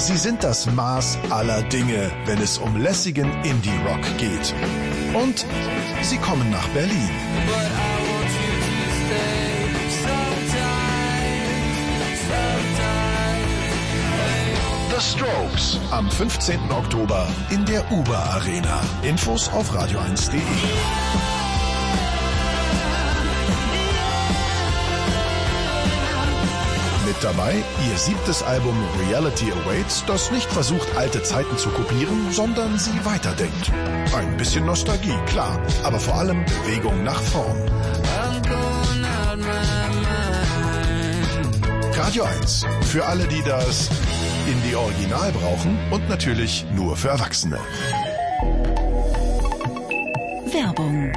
Sie sind das Maß aller Dinge, wenn es um lässigen Indie-Rock geht. Und sie kommen nach Berlin. The Strokes am 15. Oktober in der Uber Arena. Infos auf radio1.de. Mit dabei ihr 7. Album Reality Awaits, das nicht versucht, alte Zeiten zu kopieren, sondern sie weiterdenkt. Ein bisschen Nostalgie, klar, aber vor allem Bewegung nach vorn. Radio 1, für alle, die das Indie Original brauchen und natürlich nur für Erwachsene. Werbung.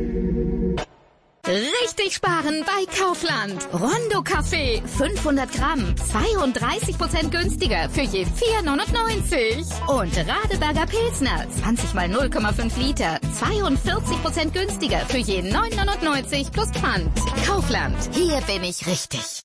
Richtig sparen bei Kaufland. Rondo Kaffee, 500 Gramm, 32% günstiger für je 4,99. Und Radeberger Pilsner, 20 mal 0,5 Liter, 42% günstiger für je 9,99 plus Pfand. Kaufland, hier bin ich richtig.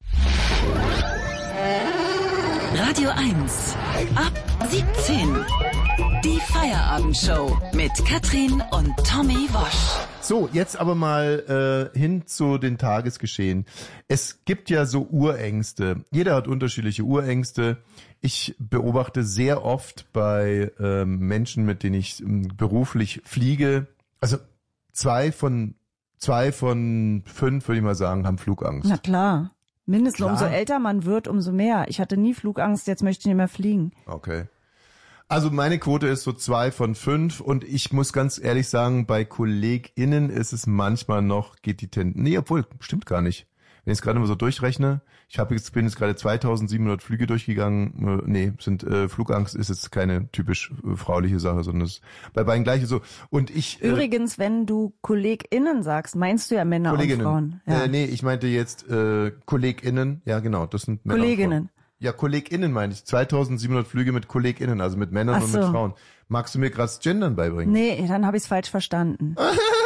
Radio 1. Ab 17. Die Feierabendshow mit Katrin und Tommy Wosch. So, jetzt aber mal hin zu den Tagesgeschehen. Es gibt ja so Urängste. Jeder hat unterschiedliche Urängste. Ich beobachte sehr oft bei Menschen, mit denen ich beruflich fliege, also zwei von 5, würde ich mal sagen, haben Flugangst. Na klar. Mindestens Klar. umso älter man wird, umso mehr. Ich hatte nie Flugangst, jetzt möchte ich nicht mehr fliegen. Okay. Also meine Quote ist so 2 von 5 und ich muss ganz ehrlich sagen, bei KollegInnen ist es manchmal noch, geht die Tendenz, nee, obwohl, stimmt gar nicht. Wenn ich es gerade mal so durchrechne, bin jetzt gerade 2700 Flüge durchgegangen, Flugangst ist jetzt keine typisch frauliche Sache, sondern es ist bei beiden gleiche so. Und ich Übrigens, wenn du KollegInnen sagst, meinst du ja Männer und Frauen. Ja. Nee, ich meinte jetzt KollegInnen, ja genau, das sind Männer Kolleginnen. und Frauen. Ja, KollegInnen meine ich. 2700 Flüge mit KollegInnen, also mit Männern und mit Frauen. Magst du mir gerade das Gendern beibringen? Nee, dann habe ich es falsch verstanden.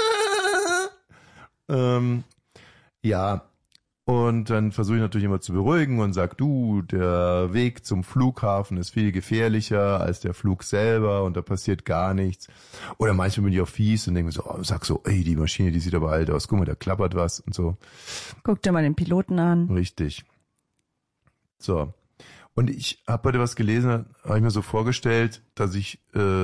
Ja, und dann versuche ich natürlich immer zu beruhigen und sag, du, der Weg zum Flughafen ist viel gefährlicher als der Flug selber und da passiert gar nichts. Oder manchmal bin ich auch fies und denke so, sag so, ey, die Maschine, die sieht aber alt aus, guck mal, da klappert was und so. Guck dir mal den Piloten an. Richtig. So. Und ich habe heute was gelesen, habe ich mir so vorgestellt, dass ich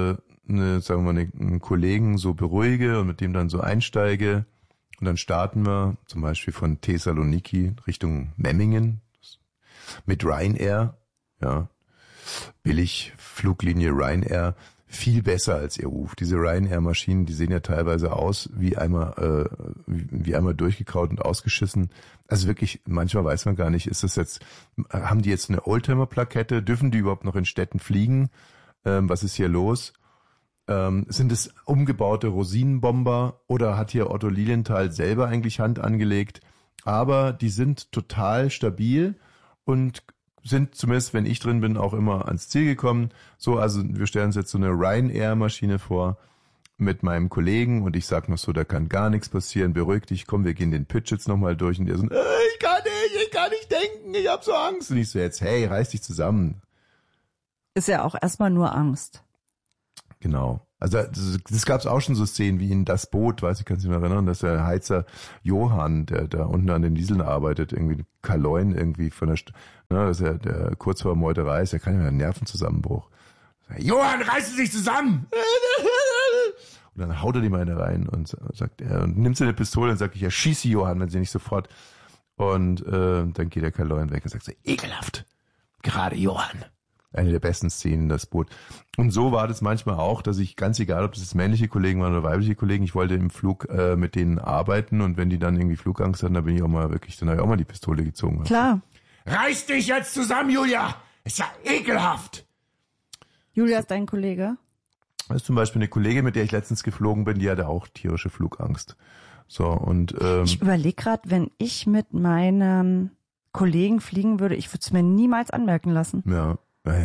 einen Kollegen so beruhige und mit dem dann so einsteige und dann starten wir zum Beispiel von Thessaloniki Richtung Memmingen mit Ryanair, ja, billig Fluglinie Ryanair, viel besser als ihr Ruf. Diese Ryanair-Maschinen, die sehen ja teilweise aus wie einmal durchgekaut und ausgeschissen. Also wirklich, manchmal weiß man gar nicht, haben die jetzt eine Oldtimer-Plakette? Dürfen die überhaupt noch in Städten fliegen? Was ist hier los? Sind es umgebaute Rosinenbomber oder hat hier Otto Lilienthal selber eigentlich Hand angelegt? Aber die sind total stabil und sind zumindest, wenn ich drin bin, auch immer ans Ziel gekommen. So, also wir stellen uns jetzt so eine Ryanair-Maschine vor mit meinem Kollegen und ich sag noch so, da kann gar nichts passieren, beruhig dich, komm, wir gehen den Pitch jetzt nochmal durch und der so, ich kann nicht denken, ich hab so Angst. Und ich so jetzt, hey, reiß dich zusammen. Ist ja auch erstmal nur Angst. Genau. Also das gab's auch schon so Szenen wie in Das Boot, weiß ich, kannst du dich noch erinnern, dass der Heizer Johann, der da unten an den Dieseln arbeitet, irgendwie Kaloin irgendwie von dass er der kurz vor Meuterei ist, der kann ja einen Nervenzusammenbruch. Johann, reiß dich zusammen! Und dann haut er die mal eine rein und sagt und nimmt seine Pistole und sagt, ich erschieße Johann, wenn sie nicht sofort. Und dann geht der Kaloin weg und sagt so, ekelhaft. Gerade Johann. Eine der besten Szenen, Das Boot. Und so war das manchmal auch, dass ich, ganz egal, ob das jetzt männliche Kollegen waren oder weibliche Kollegen, ich wollte im Flug mit denen arbeiten und wenn die dann irgendwie Flugangst hatten, dann habe ich auch mal die Pistole gezogen. Klar. Reiß dich jetzt zusammen, Julia! Ist ja ekelhaft! Julia ist dein Kollege? Das ist zum Beispiel eine Kollegin, mit der ich letztens geflogen bin, die hatte auch tierische Flugangst. So, und ich überlege gerade, wenn ich mit meinem Kollegen fliegen würde, ich würde es mir niemals anmerken lassen. Ja.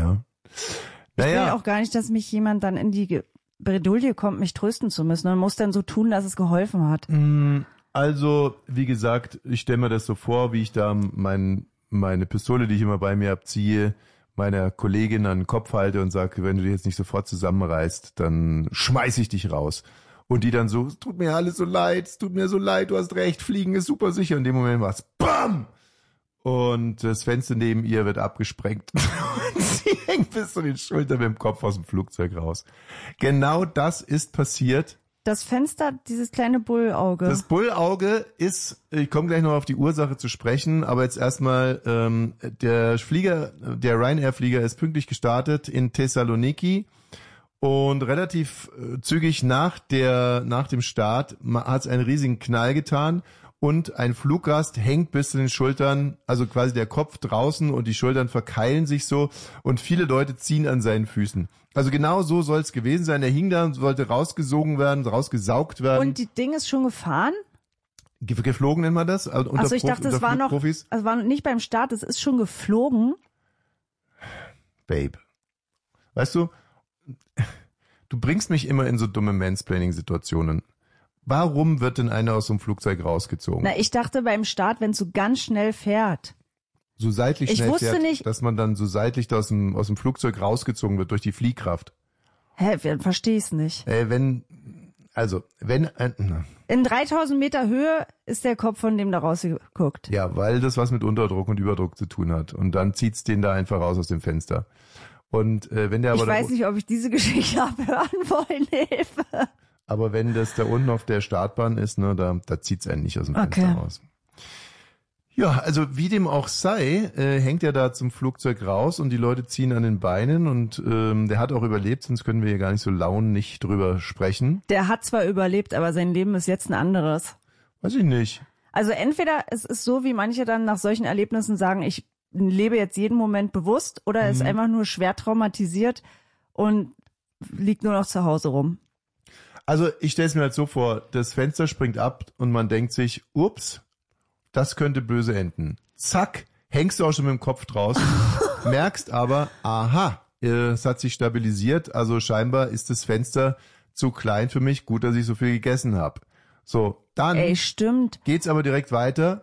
Ich will auch gar nicht, dass mich jemand dann in die Bredouille kommt, mich trösten zu müssen. Man muss dann so tun, dass es geholfen hat. Also, wie gesagt, ich stelle mir das so vor, wie ich da meine Pistole, die ich immer bei mir abziehe, meiner Kollegin an den Kopf halte und sage, wenn du dich jetzt nicht sofort zusammenreißt, dann schmeiß ich dich raus. Und die dann so, es tut mir alles so leid, du hast recht, Fliegen ist super sicher. Und in dem Moment war es BAM! Und das Fenster neben ihr wird abgesprengt. Und sie hängt bis zu den Schultern mit dem Kopf aus dem Flugzeug raus. Genau das ist passiert. Das Fenster, dieses kleine Bullauge. Das Bullauge ist, ich komme gleich noch auf die Ursache zu sprechen, aber jetzt erstmal, der Ryanair-Flieger ist pünktlich gestartet in Thessaloniki und relativ zügig nach dem Start hat es einen riesigen Knall getan und ein Fluggast hängt bis zu den Schultern, also quasi der Kopf draußen und die Schultern verkeilen sich so und viele Leute ziehen an seinen Füßen. Also genau so soll es gewesen sein. Er hing da und sollte rausgesaugt werden. Und die Ding ist schon gefahren? Geflogen nennt man das? Also ich dachte, es war noch, es war nicht beim Start, es ist schon geflogen. Babe, weißt du, du bringst mich immer in so dumme Mansplaining-Situationen. Warum wird denn einer aus so einem Flugzeug rausgezogen? Na, ich dachte beim Start, wenn es so ganz schnell fährt. So seitlich schnell fährt, nicht, dass man dann so seitlich aus dem Flugzeug rausgezogen wird durch die Fliehkraft. Hä, verstehe ich's nicht. In 3000 Meter Höhe ist der Kopf von dem da rausgeguckt. Ja, weil das was mit Unterdruck und Überdruck zu tun hat. Und dann zieht's den da einfach raus aus dem Fenster. Und wenn der aber ich weiß nicht, ob ich diese Geschichte abhören wollen, Hilfe. Aber wenn das da unten auf der Startbahn ist, ne, da zieht's einen nicht aus dem Fenster raus. Ja, also wie dem auch sei, hängt er da zum Flugzeug raus und die Leute ziehen an den Beinen und der hat auch überlebt, sonst können wir hier gar nicht so launig drüber sprechen. Der hat zwar überlebt, aber sein Leben ist jetzt ein anderes. Weiß ich nicht. Also entweder es ist so, wie manche dann nach solchen Erlebnissen sagen, ich lebe jetzt jeden Moment bewusst, oder er ist einfach nur schwer traumatisiert und liegt nur noch zu Hause rum. Also ich stelle es mir halt so vor, das Fenster springt ab und man denkt sich, ups, das könnte böse enden. Zack, hängst du auch schon mit dem Kopf draußen, merkst aber, aha, es hat sich stabilisiert, also scheinbar ist das Fenster zu klein für mich, gut, dass ich so viel gegessen habe. So, dann geht's aber direkt weiter.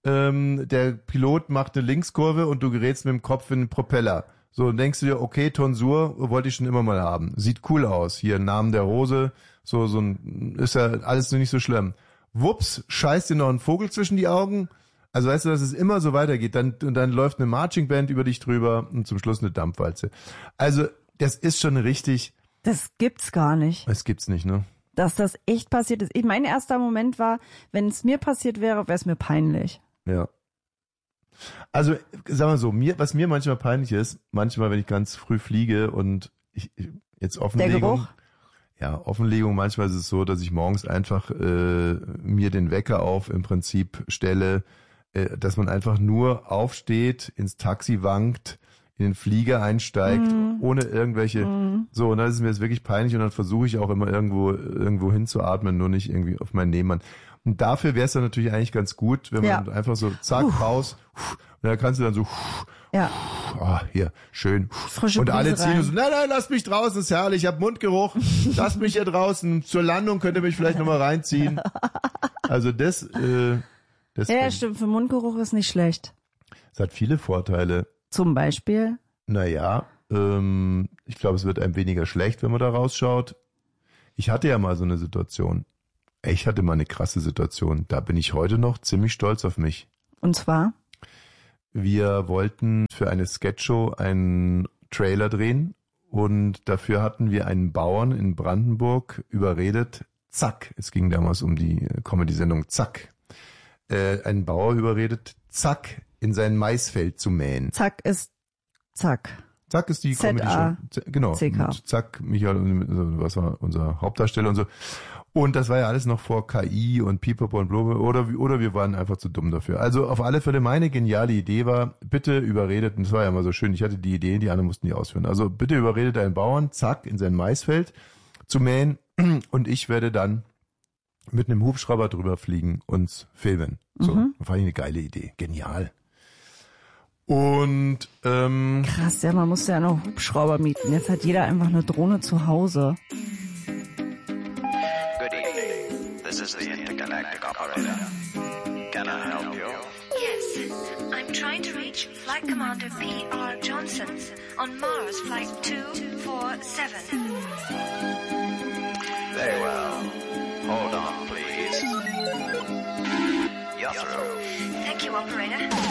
Der Pilot macht eine Linkskurve und du gerätst mit dem Kopf in den Propeller. So, und denkst du dir, okay, Tonsur wollte ich schon immer mal haben. Sieht cool aus. Hier, Namen der Rose, so ist ja alles nicht so schlimm. Wups, scheißt dir noch ein Vogel zwischen die Augen. Also weißt du, dass es immer so weitergeht. Dann läuft eine Marching Band über dich drüber und zum Schluss eine Dampfwalze. Also, das ist schon richtig. Das gibt's gar nicht. Das gibt's nicht, ne? Dass das echt passiert ist. Mein erster Moment war, wenn es mir passiert wäre, wäre es mir peinlich. Ja. Also, sag mal so, was mir manchmal peinlich ist, wenn ich ganz früh fliege und jetzt Offenlegung. Der Geruch? Ja, Offenlegung, manchmal ist es so, dass ich morgens einfach mir den Wecker im Prinzip stelle, dass man einfach nur aufsteht, ins Taxi wankt, in den Flieger einsteigt, ohne irgendwelche, so, und dann ist es mir jetzt wirklich peinlich und dann versuche ich auch immer irgendwo hinzuatmen, nur nicht irgendwie auf meinen Nebenmann. Und dafür wäre es dann natürlich eigentlich ganz gut, wenn man einfach so zack, raus, und dann kannst du dann so, hier, schön. Frische und alle Brise ziehen rein. so, nein, lasst mich draußen, ist herrlich, ich hab Mundgeruch, lasst mich hier draußen, zur Landung könnt ihr mich vielleicht nochmal reinziehen. Also das ja, stimmt, für Mundgeruch ist nicht schlecht. Es hat viele Vorteile. Zum Beispiel? Naja, ich glaube, es wird einem weniger schlecht, wenn man da rausschaut. Ich hatte ja mal so eine Situation. Ich hatte mal eine krasse Situation. Da bin ich heute noch ziemlich stolz auf mich. Und zwar? Wir wollten für eine Sketchshow einen Trailer drehen und dafür hatten wir einen Bauern in Brandenburg überredet, Zack, es ging damals um die Comedy-Sendung Zack, einen Bauer überredet, Zack, in sein Maisfeld zu mähen. Zack ist Zack. Zack ist die Comedy-Show. Genau. CK. Zack, Michael, was war unser Hauptdarsteller und so. Und das war ja alles noch vor KI und Pipapo und Blume oder wir waren einfach zu dumm dafür. Also auf alle Fälle meine geniale Idee war, bitte überredet, und das war ja immer so schön, ich hatte die Idee, die anderen mussten die ausführen. Also bitte überredet einen Bauern, zack, in sein Maisfeld zu mähen und ich werde dann mit einem Hubschrauber drüber fliegen und filmen. So, das war eine geile Idee. Genial. Und krass, ja, man musste ja noch Hubschrauber mieten. Jetzt hat jeder einfach eine Drohne zu Hause. Good evening. This is the intergalactic operator. Can I help you? Yes, I'm trying to reach Flight Commander P.R. Johnson. on Mars Flight 247. Very well. Hold on, please. You're through. Thank you, operator.